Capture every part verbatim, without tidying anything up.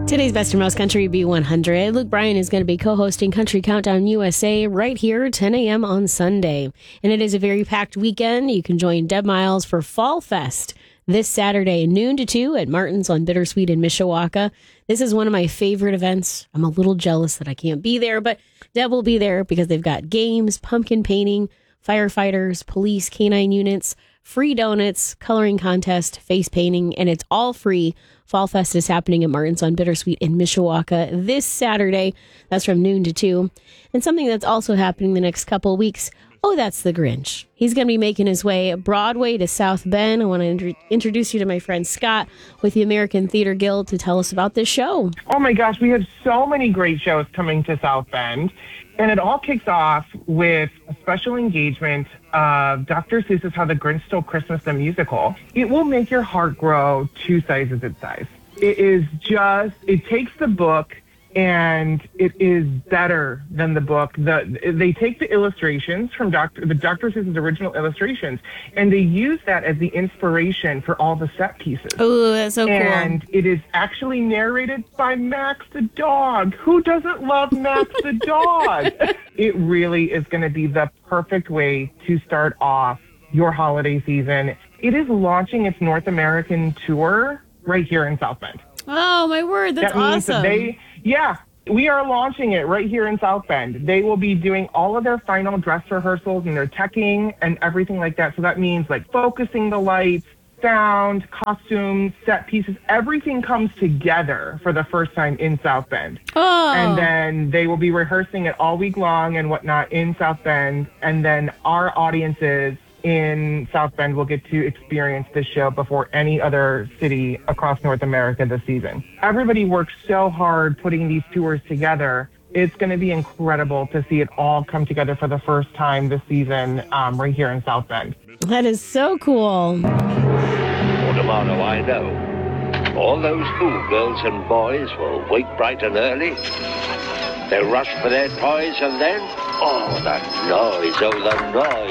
Today's Best in Most Country B one hundred. Luke Bryan is going to be co-hosting Country Countdown U S A right here, ten a.m. on Sunday. And it is a very packed weekend. You can join Deb Miles for Fall Fest this Saturday, noon to two at Martin's on Bittersweet in Mishawaka. This is one of my favorite events. I'm a little jealous that I can't be there, but Deb will be there because they've got games, pumpkin painting, firefighters, police, canine units, free donuts, coloring contest, face painting, and it's all free. Fall Fest is happening at Martin's on Bittersweet in Mishawaka this Saturday. That's from noon to two. And something that's also happening the next couple of weeks, oh, that's the Grinch. He's going to be making his way Broadway to South Bend. I want to int- introduce you to my friend Scott with the American Theater Guild to tell us about this show. Oh my gosh, we have so many great shows coming to South Bend. And it all kicks off with a special engagement of Doctor Seuss's How the Grinch Stole Christmas, the musical. It will make your heart grow two sizes its size. It is just, it takes the book and it is better than the book. The, they take the illustrations from Doctor the Doctor Seuss's original illustrations, and they use that as the inspiration for all the set pieces. Oh, that's so cool. And it is actually narrated by Max the dog. Who doesn't love Max the dog? It really is going to be the perfect way to start off your holiday season. It is launching its North American tour right here in South Bend. Oh, my word. That's that means awesome. That they, yeah, we are launching it right here in South Bend. They will be doing all of their final dress rehearsals and their teching and everything like that. So that means like focusing the lights, sound, costumes, set pieces, everything comes together for the first time in South Bend. Oh. And then they will be rehearsing it all week long and whatnot in South Bend. And then our audiences in South Bend will get to experience this show before any other city across North America this season. Everybody works so hard putting these tours together. It's going to be incredible to see it all come together for the first time this season um, right here in South Bend. That is so cool. For tomorrow, I know. All those schoolgirls and boys will wake bright and early. They'll rush for their toys and then, oh, that noise, oh, the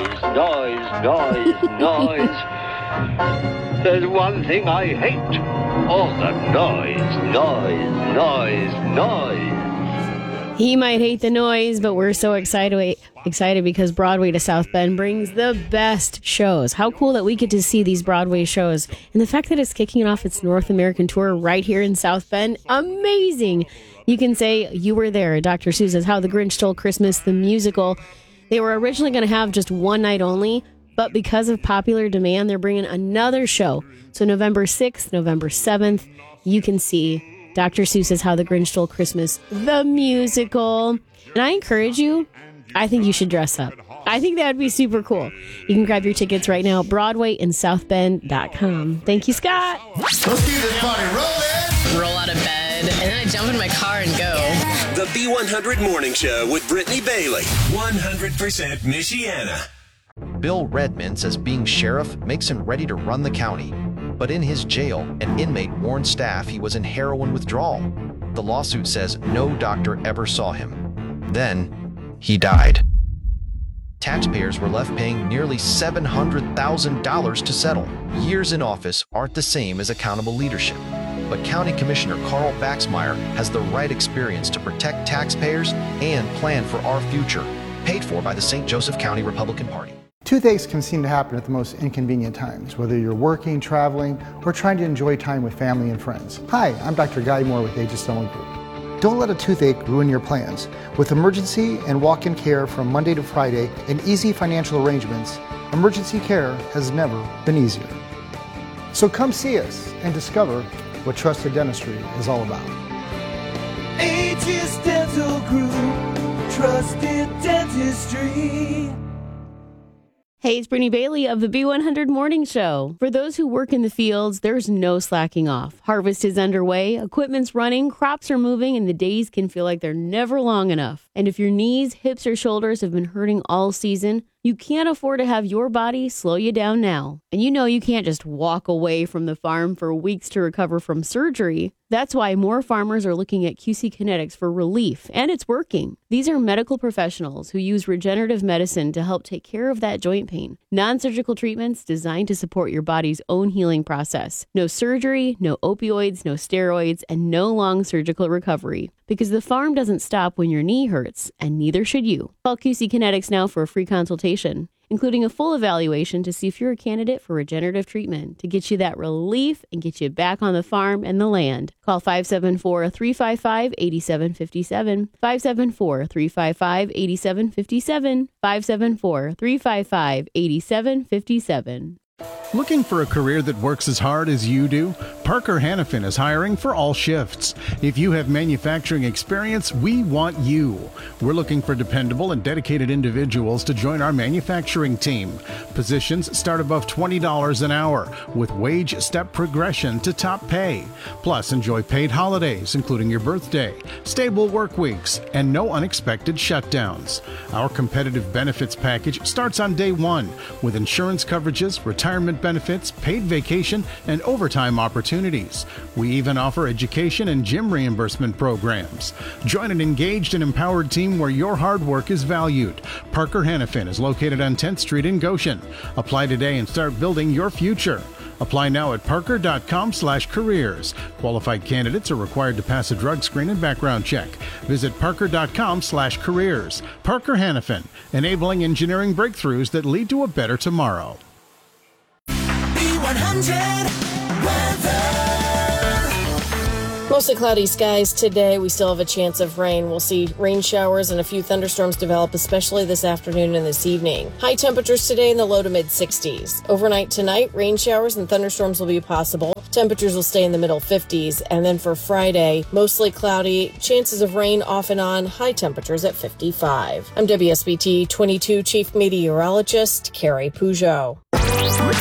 noise, noise, noise, noise. There's one thing I hate. Oh, the noise, noise, noise, noise. He might hate the noise, but we're so excited excited because Broadway to South Bend brings the best shows. How cool that we get to see these Broadway shows. And the fact that it's kicking off its North American tour right here in South Bend, amazing. You can say you were there. Doctor Seuss's How the Grinch Stole Christmas, the musical. They were originally going to have just one night only, but because of popular demand, they're bringing another show. So November sixth, November seventh, you can see Doctor Seuss's How the Grinch Stole Christmas, the musical. And I encourage you, I think you should dress up. I think that would be super cool. You can grab your tickets right now at Broadway and South Bend dot com. Thank you, Scott. Let's keep this party rolling. Roll out of bed, and then I jump in my car and go. The B one hundred Morning Show with Brittany Bailey. one hundred percent Michiana. Bill Redmond says being sheriff makes him ready to run the county. But in his jail, an inmate warned staff he was in heroin withdrawal. The lawsuit says no doctor ever saw him. Then, he died. Taxpayers were left paying nearly seven hundred thousand dollars to settle. Years in office aren't the same as accountable leadership. But County Commissioner Carl Baxmeyer has the right experience to protect taxpayers and plan for our future. Paid for by the Saint Joseph County Republican Party. Toothaches can seem to happen at the most inconvenient times, whether you're working, traveling, or trying to enjoy time with family and friends. Hi, I'm Doctor Guy Moore with Aegis Stone Group. Don't let a toothache ruin your plans. With emergency and walk-in care from Monday to Friday and easy financial arrangements, emergency care has never been easier. So come see us and discover what trusted dentistry is all about. Aegis Dental Group, trusted dentistry. Hey, it's Brittany Bailey of the B one hundred Morning Show. For those who work in the fields, there's no slacking off. Harvest is underway, equipment's running, crops are moving, and the days can feel like they're never long enough. And if your knees, hips, or shoulders have been hurting all season, You can't afford to have your body slow you down now. And you know you can't just walk away from the farm for weeks to recover from surgery. That's why more farmers are looking at Q C Kinetics for relief, and it's working. These are medical professionals who use regenerative medicine to help take care of that joint pain. Non-surgical treatments designed to support your body's own healing process. No surgery, no opioids, no steroids, and no long surgical recovery. Because the farm doesn't stop when your knee hurts, and neither should you. Call Q C Kinetics now for a free consultation, including a full evaluation to see if you're a candidate for regenerative treatment to get you that relief and get you back on the farm and the land. Call five seven four, three five five, eight seven five seven, five seven four, three five five, eight seven five seven, five seven four, three five five, eight seven five seven. Looking for a career that works as hard as you do? Parker Hannifin is hiring for all shifts. If you have manufacturing experience, we want you. We're looking for dependable and dedicated individuals to join our manufacturing team. Positions start above twenty dollars an hour with wage step progression to top pay. Plus, enjoy paid holidays, including your birthday, stable work weeks, and no unexpected shutdowns. Our competitive benefits package starts on day one with insurance coverages, retirement benefits, paid vacation, and overtime opportunities. We even offer education and gym reimbursement programs. Join an engaged and empowered team where your hard work is valued. Parker Hannifin is located on tenth Street in Goshen. Apply today and start building your future. Apply now at parker.com slash careers. Qualified candidates are required to pass a drug screen and background check. Visit parker.com slash careers. Parker Hannifin, enabling engineering breakthroughs that lead to a better tomorrow. B one hundred weather. Mostly cloudy skies today. We still have a chance of rain. We'll see rain showers and a few thunderstorms develop, especially this afternoon and this evening. High temperatures today in the low to mid sixties. Overnight tonight, rain showers and thunderstorms will be possible. Temperatures will stay in the middle fifties. And then for Friday, mostly cloudy, chances of rain off and on, high temperatures at fifty-five. I'm W S B T twenty-two Chief Meteorologist Carrie Peugeot.